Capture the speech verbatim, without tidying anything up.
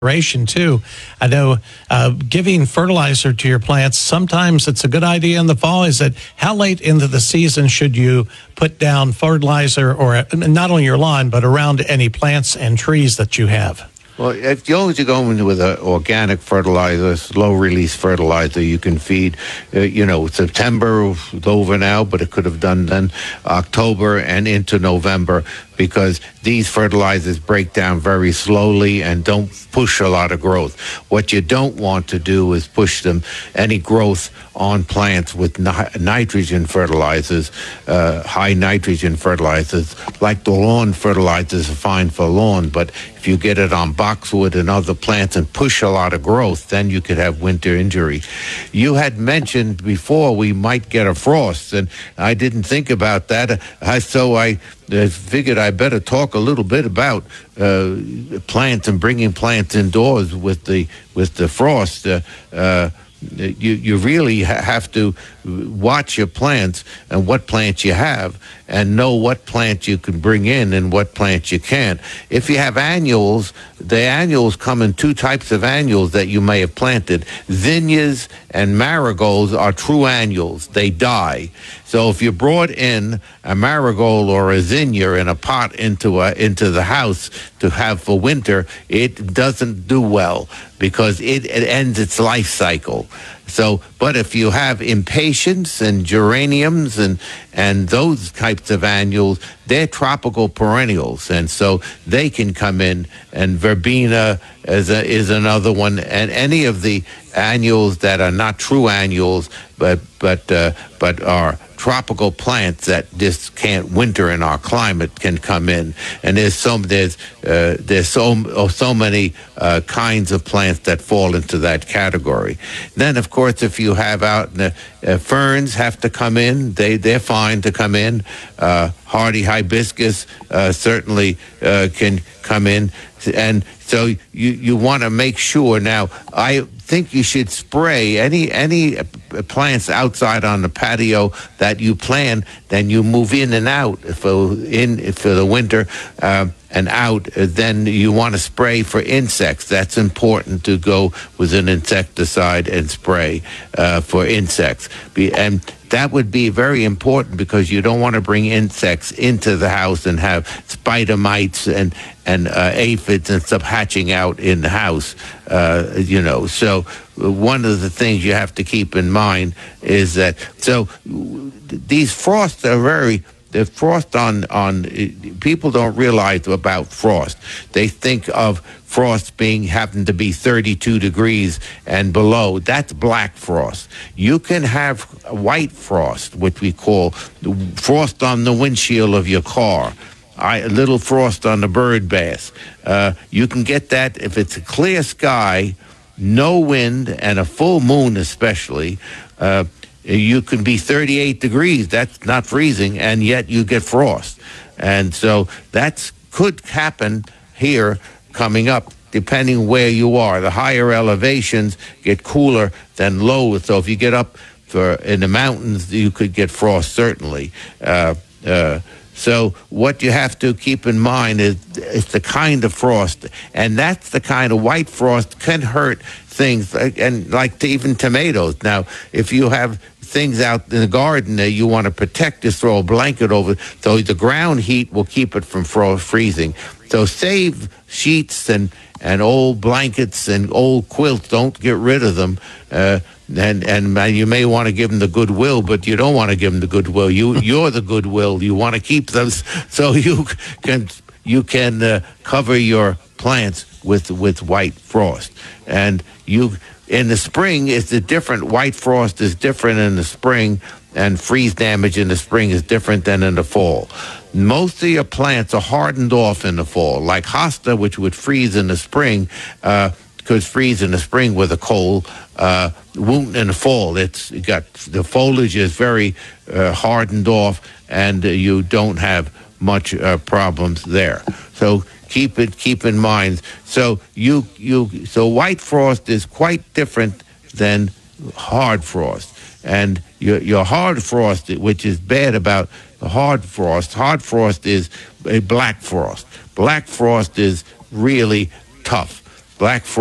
consideration too. I know uh, giving fertilizer to your plants, sometimes it's a good idea in the fall. Is that how late into the season should you put down fertilizer, or not on your lawn, but around any plants and trees that you have? Well, if you always go in with an organic fertilizer, slow-release fertilizer, you can feed, uh, you know, September is over now, but it could have done then October and into November, because these fertilizers break down very slowly and don't push a lot of growth. What you don't want to do is push them, any growth on plants with ni- nitrogen fertilizers, uh, high nitrogen fertilizers, like the lawn fertilizers are fine for lawn, but if you get it on boxwood and other plants and push a lot of growth, then you could have winter injury. You had mentioned before we might get a frost, and I didn't think about that, I, so I I figured I better talk a little bit about uh, plants and bringing plants indoors with the with the frost. Uh, uh, you you really ha- have to watch your plants and what plants you have, and know what plants you can bring in and what plants you can't. If you have annuals, the annuals come in two types of annuals that you may have planted. Zinnias and marigolds are true annuals. They die. So if you brought in a marigold or a zinnia in a pot into a, into the house to have for winter, it doesn't do well because it, it ends its life cycle. So, but if you have impatiens and geraniums and and those types of annuals, they're tropical perennials, and so they can come in. And verbena is a, is another one, and any of the annuals that are not true annuals, but but uh, but are tropical plants that just can't winter in our climate can come in. And there's so there's uh, there's so so many uh, kinds of plants that fall into that category. Then, of course, if you have out in the, uh, ferns have to come in, they they're fine to come in. Uh, hardy hibiscus uh, certainly uh, can come in, and so you you want to make sure. Now, I think you should spray any any plants outside on the patio that you plant. Then you move in and out for in for the winter uh, and out. Then you want to spray for insects. That's important to go with an insecticide and spray uh, for insects. Be, and that would be very important because you don't want to bring insects into the house and have spider mites and and uh, aphids and stuff hatching out in the house. Uh, you know, so one of the things you have to keep in mind is that so these frosts are very. The frost on, on people don't realize about frost. They think of frost being happen to be thirty-two degrees and below. That's black frost. You can have white frost, which we call frost on the windshield of your car. I, a little frost on the bird bath. Uh, you can get that if it's a clear sky, no wind, and a full moon especially. Uh, you can be thirty-eight degrees. That's not freezing, and yet you get frost. And so that could happen here coming up, depending where you are. The higher elevations get cooler than low. So if you get up for, in the mountains, you could get frost, certainly. Uh, uh, So what you have to keep in mind is it's the kind of frost, and that's the kind of white frost can hurt things, and like even tomatoes. Now, if you have things out in the garden that you want to protect, just throw a blanket over it, so the ground heat will keep it from frost freezing. So save sheets and, and old blankets and old quilts. Don't get rid of them. Uh, And and you may want to give them the goodwill, but you don't want to give them the goodwill. You you're the goodwill. You want to keep those so you can you can uh, cover your plants with with white frost. And you in the spring it's a different. White frost is different in the spring, and freeze damage in the spring is different than in the fall. Most of your plants are hardened off in the fall, like hosta, which would freeze in the spring. Uh, could freeze in the spring with a cold, uh, won't in the fall. It's got the foliage is very uh, hardened off, and uh, you don't have much uh, problems there. So keep it keep in mind. So you you so white frost is quite different than hard frost, and your your hard frost, which is bad about the hard frost. Hard frost is a black frost. Black frost is really tough. black frost.